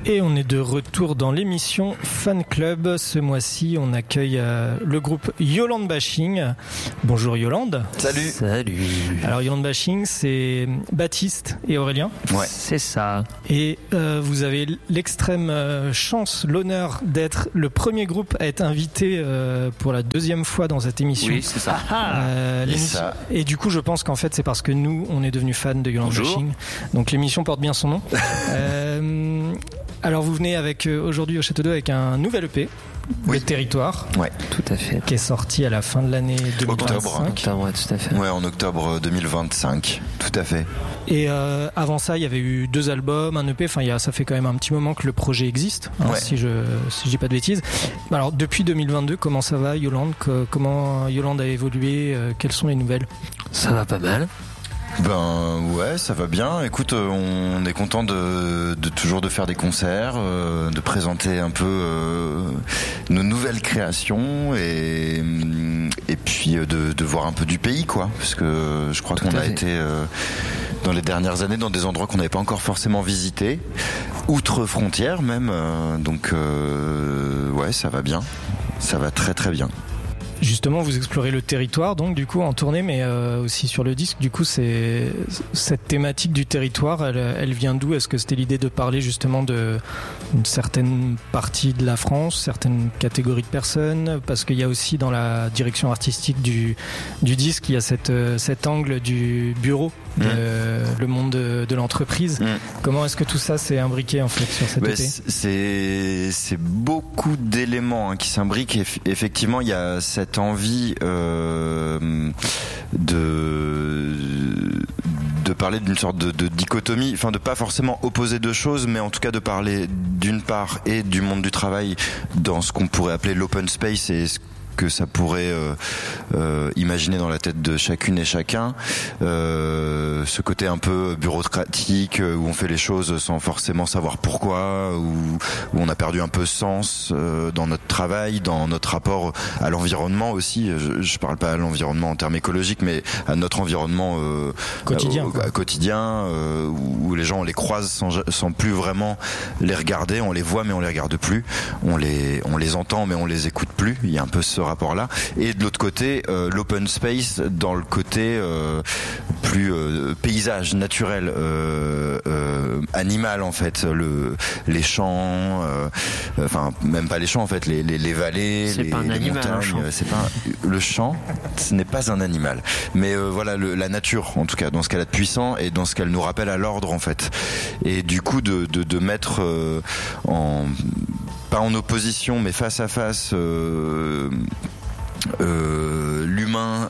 Et on est de retour dans l'émission Fan Club. Ce mois-ci, on accueille le groupe Yolande Bashing. Bonjour Yolande. Salut. Salut. Alors Yolande Bashing, c'est Baptiste et Aurélien. Ouais. C'est ça. Et vous avez l'extrême chance, l'honneur d'être le premier groupe à être invité pour la deuxième fois dans cette émission. Oui, c'est ça. Et du coup, je pense qu'en fait, c'est parce que nous, on est devenus fans de Yolande Bashing. Donc l'émission porte bien son nom. Alors vous venez avec aujourd'hui au Château d'Eau avec un nouvel EP, Le Territoire. Ouais, tout à fait. Qui est sorti à la fin de l'année 2025. Octobre, tout à fait. Ouais, en octobre 2025, tout à fait. Et avant ça, il y avait eu 2 albums, un EP. Enfin, ça fait quand même un petit moment que le projet existe, si je dis pas de bêtises. Alors depuis 2022, comment ça va, Yolande? Comment Yolande a évolué? Quelles sont les nouvelles? Ça va pas mal. Ben ouais, ça va bien. Écoute, on est content de toujours de faire des concerts, de présenter un peu nos nouvelles créations et puis de voir un peu du pays, quoi. Parce que je crois qu'on a été dans les dernières années dans des endroits qu'on n'avait pas encore forcément visités, outre frontières même. Donc ouais, ça va bien. Ça va très très bien. Justement, vous explorez le territoire, donc du coup en tournée, mais aussi sur le disque. Du coup, c'est cette thématique du territoire. Elle vient d'où? Est-ce que c'était l'idée de parler justement d'une certaine partie de la France, certaines catégories de personnes? Parce qu'il y a aussi dans la direction artistique du disque, il y a cet angle du bureau, le monde de l'entreprise. Comment est-ce que tout ça s'est imbriqué en fait sur cette EP? C'est beaucoup d'éléments qui s'imbriquent. Effectivement, il y a cette envie de parler d'une sorte de dichotomie, enfin de pas forcément opposer deux choses, mais en tout cas de parler d'une part et du monde du travail dans ce qu'on pourrait appeler l'open space et ce que ça pourrait imaginer dans la tête de chacune et chacun, ce côté un peu bureaucratique où on fait les choses sans forcément savoir pourquoi, où on a perdu un peu sens dans notre travail, dans notre rapport à l'environnement aussi. Je parle pas à l'environnement en termes écologiques, mais à notre environnement quotidien où les gens on les croise sans plus vraiment les regarder, on les voit mais on les regarde plus, on les entend mais on les écoute plus. Il y a un peu ce rapport-là. Et de l'autre côté, l'open space dans le côté plus paysage naturel, animal en fait, les champs, enfin même pas les champs en fait, les vallées, les montagnes. Le champ, ce n'est pas un animal, mais voilà la nature en tout cas dans ce qu'elle a de puissant et dans ce qu'elle nous rappelle à l'ordre en fait. Et du coup de mettre pas en opposition mais face à face l'humain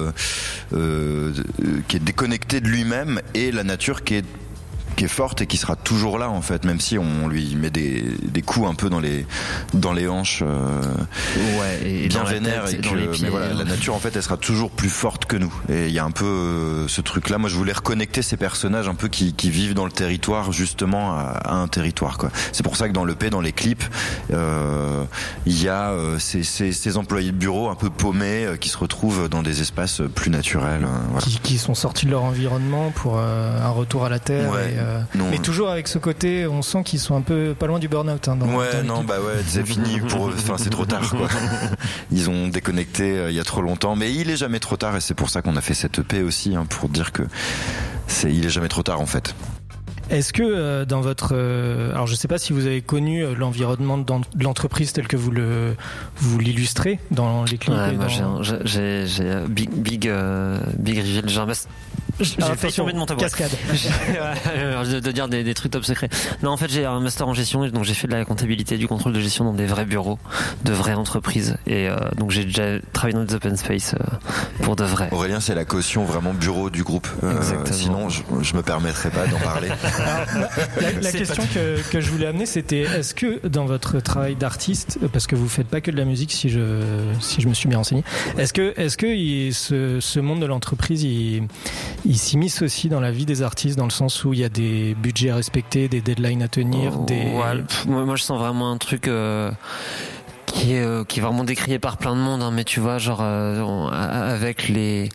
qui est déconnecté de lui-même et la nature qui est forte et qui sera toujours là en fait, même si on lui met des coups un peu dans les hanches, et bien vénère, et mais voilà, la nature en fait elle sera toujours plus forte que nous. Et il y a un peu ce truc là. Moi je voulais reconnecter ces personnages un peu qui vivent dans le territoire, justement à un territoire quoi. C'est pour ça que dans l'EP, dans les clips, il y a ces employés de bureau un peu paumés qui se retrouvent dans des espaces plus naturels, voilà. qui sont sortis de leur environnement pour un retour à la terre. Mais toujours avec ce côté, on sent qu'ils sont un peu pas loin du burn-out. C'est fini pour eux. Enfin, c'est trop tard, quoi. Ils ont déconnecté il y a trop longtemps. Mais il est jamais trop tard, et c'est pour ça qu'on a fait cette EP aussi, pour dire que il est jamais trop tard, en fait. Est-ce que dans votre... alors je ne sais pas si vous avez connu l'environnement de l'entreprise tel que vous l'illustrez dans les clips. J'ai big reveal. J'ai fait tomber de mon tabouret. Cascade. de dire des trucs top secrets. Non, en fait, j'ai un master en gestion, donc j'ai fait de la comptabilité, du contrôle de gestion dans des vrais bureaux, de vraies entreprises. Et donc j'ai déjà travaillé dans des open space pour de vrai. Aurélien, c'est la caution vraiment bureau du groupe. Sinon, je me permettrais pas d'en parler. Alors, la question que je voulais amener, c'était est-ce que dans votre travail d'artiste, parce que vous faites pas que de la musique, si je me suis bien renseigné, est-ce que ce monde de l'entreprise, il s'immisce aussi dans la vie des artistes, dans le sens où il y a des budgets à respecter, des deadlines à tenir, moi je sens vraiment un truc qui est vraiment décrié par plein de monde, hein, mais tu vois, genre avec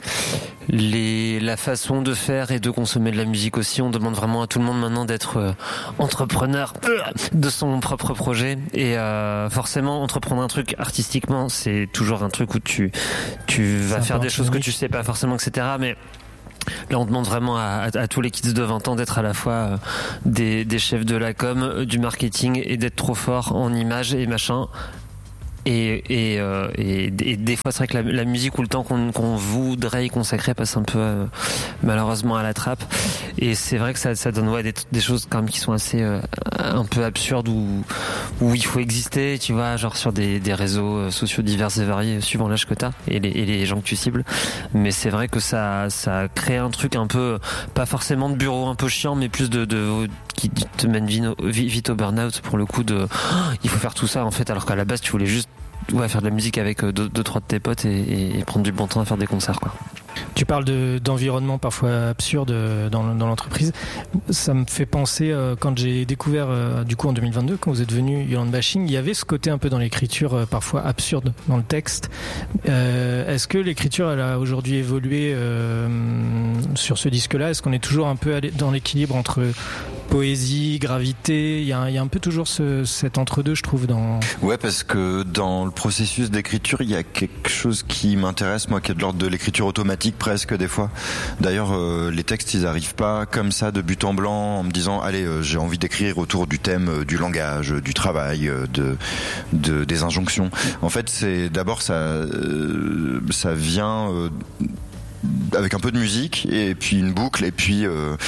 la façon de faire et de consommer de la musique aussi, on demande vraiment à tout le monde maintenant d'être entrepreneur de son propre projet, et forcément entreprendre un truc artistiquement, c'est toujours un truc où tu vas faire des choses que tu sais pas forcément, etc. Mais là, on demande vraiment à tous les kids de 20 ans d'être à la fois des chefs de la com, du marketing, et d'être trop forts en images et machin. Et des fois, c'est vrai que la musique ou le temps qu'on voudrait y consacrer passe un peu malheureusement à la trappe. Et c'est vrai que ça donne des choses quand même qui sont assez un peu absurdes, où il faut exister, tu vois, genre sur des réseaux sociaux divers et variés suivant l'âge que t'as et les gens que tu cibles. Mais c'est vrai que ça crée un truc un peu, pas forcément de bureau un peu chiant, mais plus qui te mène vite au burn-out, pour le coup il faut faire tout ça en fait, alors qu'à la base tu voulais juste faire de la musique avec deux trois de tes potes et prendre du bon temps à faire des concerts, quoi. Tu parles d'environnement parfois absurde dans l'entreprise. Ça me fait penser, quand j'ai découvert du coup en 2022, quand vous êtes venu Yolande Bashing, il y avait ce côté un peu dans l'écriture parfois absurde dans le texte. Est-ce que l'écriture elle a aujourd'hui évolué sur ce disque-là? Est-ce qu'on est toujours un peu dans l'équilibre entre poésie, gravité? Il y a un peu toujours cet entre-deux, je trouve. Ouais, parce que dans le processus d'écriture, il y a quelque chose qui m'intéresse, moi, qui est de l'ordre de l'écriture automatique presque des fois. D'ailleurs, les textes, ils arrivent pas comme ça de but en blanc en me disant allez, j'ai envie d'écrire autour du thème du langage, du travail, des injonctions. En fait, c'est d'abord ça vient avec un peu de musique et puis une boucle et puis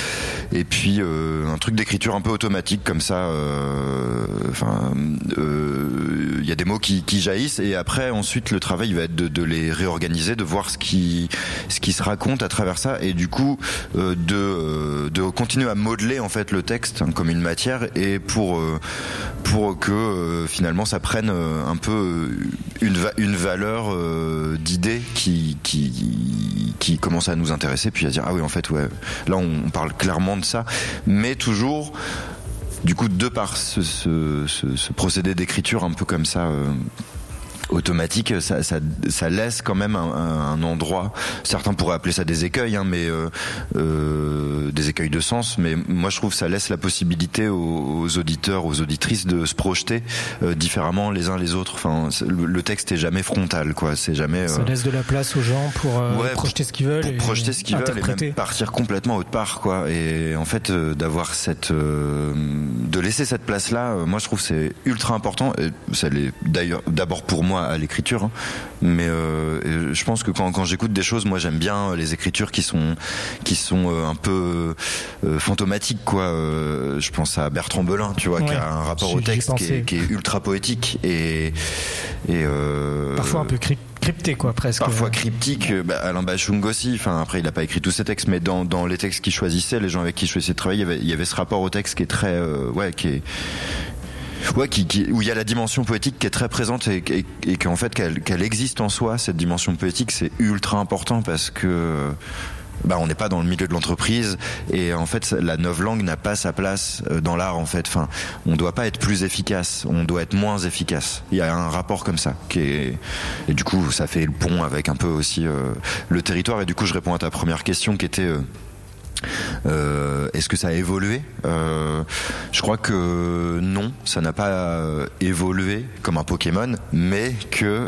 un truc d'écriture un peu automatique comme ça. Il y a des mots qui jaillissent, et après ensuite le travail va être de les réorganiser, de voir ce qui se raconte à travers ça, et du coup de continuer à modeler en fait le texte comme une matière, et pour que finalement ça prenne un peu une valeur d'idée qui commence à nous intéresser, puis à dire ah oui, en fait ouais, là on parle clairement de ça, mais toujours du coup de par ce procédé d'écriture un peu comme ça automatique, ça laisse quand même un endroit. Certains pourraient appeler ça des écueils, hein, mais des écueils de sens. Mais moi, je trouve que ça laisse la possibilité aux auditeurs, aux auditrices de se projeter différemment les uns les autres. Enfin, le texte est jamais frontal, quoi. C'est jamais. Ça laisse de la place aux gens pour projeter ce qu'ils veulent. Pour projeter ce qu'ils veulent et même partir complètement autre part, quoi. Et en fait, d'avoir de laisser cette place-là, moi, je trouve que c'est ultra important. Et ça l'est d'ailleurs d'abord pour moi à l'écriture, hein. Mais je pense que quand j'écoute des choses, moi j'aime bien les écritures qui sont un peu fantomatiques, quoi. Je pense à Bertrand Belin, tu vois, qui a un rapport au texte qui est ultra poétique et parfois un peu crypté, quoi, presque. Parfois cryptique. Alain Bashung aussi. Enfin, après, il a pas écrit tous ses textes, mais dans les textes qu'il choisissait, les gens avec qui il choisissait de travailler, il y avait ce rapport au texte qui est très, où il y a la dimension poétique qui est très présente, et qu'en fait qu'elle existe en soi, cette dimension poétique, c'est ultra important, parce que on n'est pas dans le milieu de l'entreprise, et en fait la novlangue n'a pas sa place dans l'art, en fait. Enfin, on doit pas être plus efficace, on doit être moins efficace. Il y a un rapport comme ça et du coup ça fait le pont avec un peu aussi le territoire. Et du coup je réponds à ta première question qui était est-ce que ça a évolué? Je crois que non, ça n'a pas évolué comme un Pokémon, mais que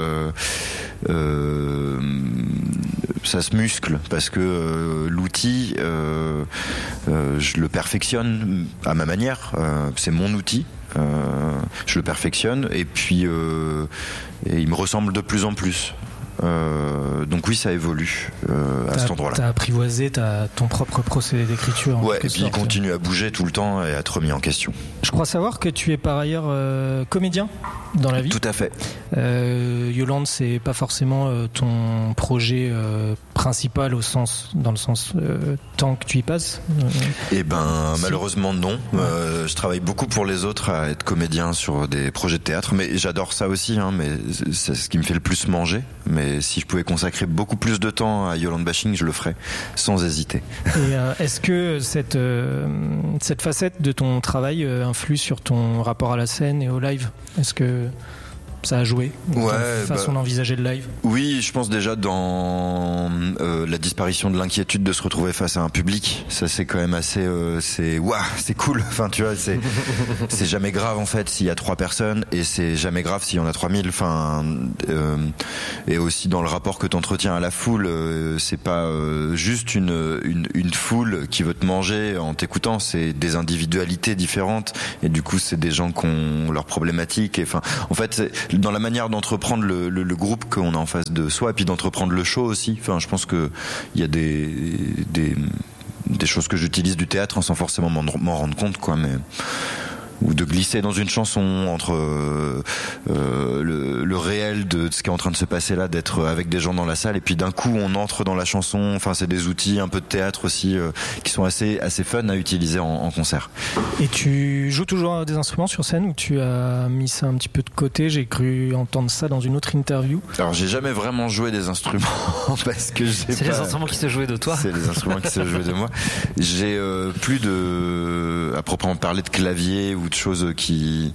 ça se muscle, parce que l'outil, je le perfectionne à ma manière. C'est mon outil. Je le perfectionne, et puis et il me ressemble de plus en plus. Donc oui, ça évolue à cet endroit-là. T'as apprivoisé ton propre procédé d'écriture. Ouais, et puis il continue à bouger tout le temps et à être remis en question. Je crois savoir que tu es par ailleurs comédien dans la vie. Tout à fait. Yolande, c'est pas forcément ton projet principal dans le sens tant que tu y passes. Malheureusement non. Je travaille beaucoup pour les autres à être comédien sur des projets de théâtre, mais j'adore ça aussi, hein, mais c'est ce qui me fait le plus manger. Mais si je pouvais consacrer beaucoup plus de temps à Yolande Bashing, je le ferais sans hésiter. Et est-ce que cette facette de ton travail influe sur ton rapport à la scène et au live? Est-ce que ça a joué dans ta façon d'envisager le live? Oui, je pense déjà dans la disparition de l'inquiétude de se retrouver face à un public, ça c'est quand même assez c'est cool, enfin tu vois, c'est jamais grave en fait s'il y a 3 personnes, et c'est jamais grave s'il y en a 3000, enfin et aussi dans le rapport que t'entretiens à la foule, c'est pas juste une foule qui veut te manger en t'écoutant, c'est des individualités différentes, et du coup c'est des gens qui ont leurs problématiques, et enfin en fait dans la manière d'entreprendre le groupe qu'on a en face de soi, et puis d'entreprendre le show aussi, enfin je pense que il y a des choses que j'utilise du théâtre sans forcément m'en rendre compte, quoi, mais ou de glisser dans une chanson entre le réel de ce qui est en train de se passer là, d'être avec des gens dans la salle, et puis d'un coup on entre dans la chanson. Enfin, c'est des outils un peu de théâtre aussi qui sont assez fun à utiliser en concert. Et tu joues toujours des instruments sur scène, ou tu as mis ça un petit peu de côté? J'ai cru entendre ça dans une autre interview. Alors j'ai jamais vraiment joué des instruments parce que c'est les instruments qui se jouaient de toi. C'est les instruments qui se jouaient de moi. J'ai plus de à proprement parler de clavier ou de choses qui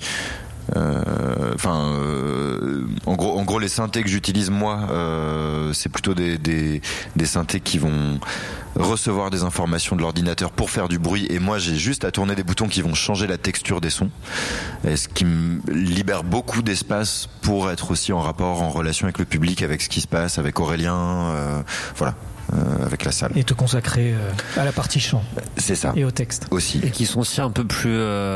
en gros les synthés que j'utilise moi, c'est plutôt des synthés qui vont recevoir des informations de l'ordinateur pour faire du bruit, et moi j'ai juste à tourner des boutons qui vont changer la texture des sons, et ce qui me libère beaucoup d'espace pour être aussi en rapport, en relation avec le public, avec ce qui se passe, avec Aurélien, voilà. Avec la salle. Et te consacrer à la partie chant. C'est ça. Et au texte. Aussi. Et qui sont aussi un peu plus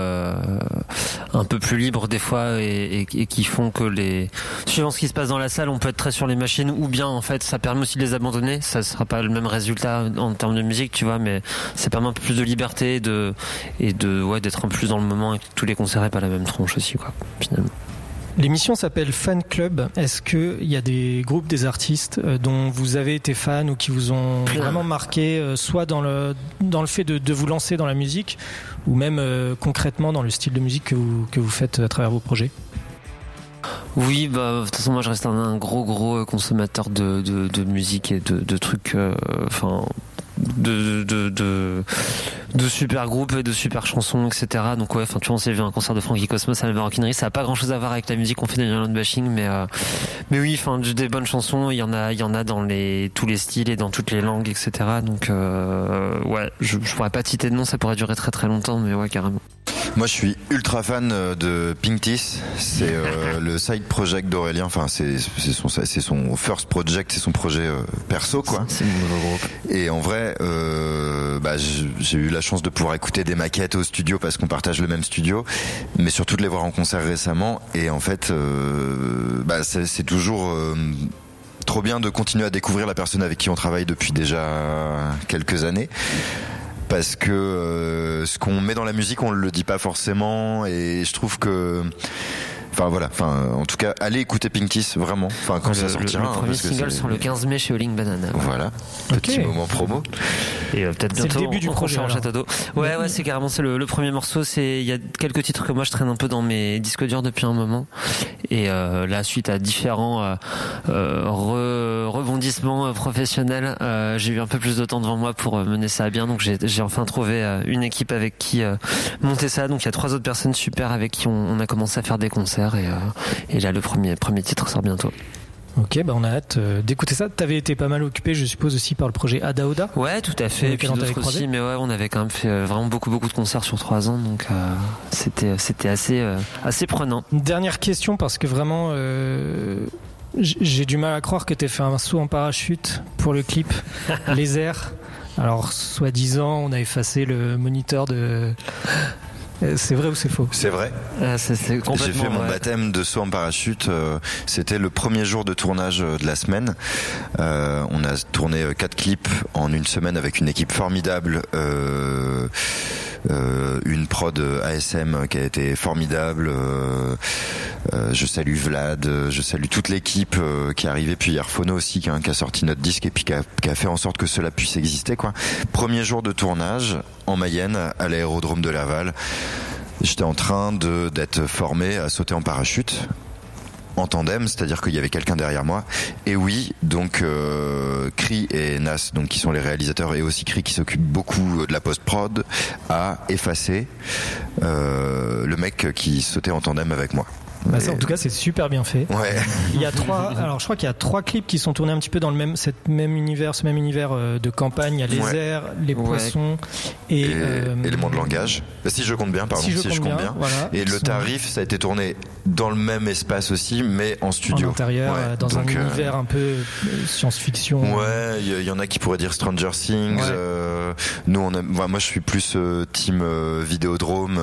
libres des fois, et qui font que suivant ce qui se passe dans la salle, on peut être très sur les machines, ou bien en fait ça permet aussi de les abandonner. Ça sera pas le même résultat en termes de musique, tu vois, mais ça permet un peu plus de liberté et d'être un peu plus dans le moment, et que tous les concerts aient pas la même tronche aussi, quoi, finalement. L'émission s'appelle Fan Club. Est-ce qu'il y a des groupes, des artistes dont vous avez été fan, ou qui vous ont vraiment marqué, soit dans le fait de vous lancer dans la musique, ou même concrètement dans le style de musique que vous faites à travers vos projets? Oui, de toute façon moi je reste un gros consommateur de musique et de trucs, de super groupes et de super chansons, etc. Donc ouais, tu vois, on s'est vu un concert de Frankie Cosmos à la Maroquinerie. Ça a pas grand chose à voir avec la musique qu'on fait dans Island Bashing, mais oui, des bonnes chansons, il y en a dans tous les styles et dans toutes les langues, etc. Donc ouais, je pourrais pas citer de nom, ça pourrait durer très très longtemps, mais ouais, carrément. Moi, je suis ultra fan de Pink Teeth. C'est le side project d'Aurélien. Enfin, c'est son first project, c'est son projet perso, quoi. C'est mon nouveau groupe. Et en vrai, j'ai eu la chance de pouvoir écouter des maquettes au studio parce qu'on partage le même studio, mais surtout de les voir en concert récemment. Et en fait, c'est toujours trop bien de continuer à découvrir la personne avec qui on travaille depuis déjà quelques années. Parce que ce qu'on met dans la musique, on le dit pas forcément, et je trouve que, en tout cas, allez écouter Pink Teeth, vraiment. Enfin, quand ça sortira. Le premier single sort le 15 mai chez Olling Banana. Voilà. Petit moment promo. Et peut-être bientôt. C'est le début du projet en Château d'eau. Ouais, c'est carrément, c'est le premier morceau. Il y a quelques titres que moi je traîne un peu dans mes disques durs depuis un moment. Et là, suite à différents rebondissements professionnels, j'ai eu un peu plus de temps devant moi pour mener ça à bien. Donc j'ai enfin trouvé une équipe avec qui monter ça. Donc il y a 3 autres personnes super avec qui on a commencé à faire des concerts. Et là, le premier titre sort bientôt. Ok, on a hâte d'écouter ça. T'avais été pas mal occupé, je suppose, aussi par le projet Ada Oda. Ouais, tout à fait. Et puis d'autres aussi, mais ouais, on avait quand même fait vraiment beaucoup de concerts sur 3 ans, donc c'était assez prenant. Une dernière question, parce que vraiment, j'ai du mal à croire que t'aies fait un saut en parachute pour le clip Les Airs. Alors, soi-disant, on a effacé le moniteur de... C'est vrai ou c'est faux? C'est vrai. C'est complètement. J'ai fait mon baptême de saut en parachute. C'était le premier jour de tournage de la semaine. On a tourné 4 clips en une semaine avec une équipe formidable. Une prod ASM qui a été formidable. Je salue Vlad, je salue toute l'équipe qui est arrivée, puis Airphono aussi qui a sorti notre disque et puis qui a fait en sorte que cela puisse exister, quoi. Premier jour de tournage en Mayenne à l'aérodrome de Laval. J'étais en train d'être formé à sauter en parachute en tandem, c'est-à-dire qu'il y avait quelqu'un derrière moi. Et oui, donc Cri et Nas, donc qui sont les réalisateurs, et aussi Cri qui s'occupe beaucoup de la post-prod, a effacé le mec qui sautait en tandem avec moi. Bah ça, en tout cas, c'est super bien fait. Ouais. Il y a alors je crois qu'il y a 3 clips qui sont tournés un petit peu dans ce même univers de campagne. Il y a les airs, les poissons et éléments de langage. Si je compte bien, pardon. Si je compte bien. Voilà, et le tarif, ça a été tourné dans le même espace aussi, mais en studio. En intérieur, dans un univers un peu science-fiction. Ouais, il y en a qui pourraient dire Stranger Things. Ouais. Nous, moi, je suis plus team Vidéodrome.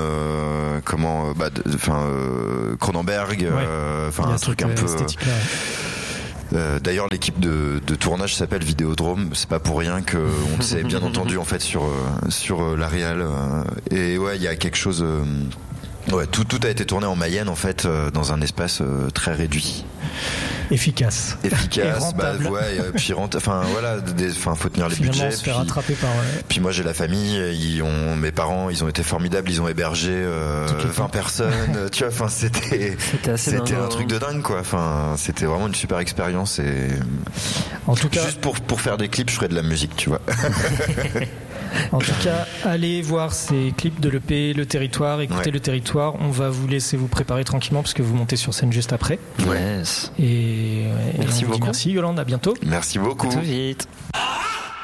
Cronenberg. Un truc un peu. D'ailleurs, l'équipe de tournage s'appelle Vidéodrome. C'est pas pour rien qu'on s'est bien entendu en fait sur la réal. Et ouais, il y a quelque chose. Ouais, tout a été tourné en Mayenne en fait, dans un espace très réduit. Efficace. Et puis faut tenir les finalement, budgets. Se faire rattraper par. Puis moi j'ai la famille, mes parents, ils ont été formidables, ils ont hébergé 20 personnes. Tu vois, c'était un truc de dingue quoi. Enfin, c'était vraiment une super expérience et. En tout cas, juste pour faire des clips, je ferais de la musique, tu vois. En tout cas, allez voir ces clips de l'EP Le Territoire, écoutez Le Territoire. On va vous laisser vous préparer tranquillement parce que vous montez sur scène juste après. Yes. Et merci beaucoup. Merci Yolande, à bientôt. Merci beaucoup. À tout vite.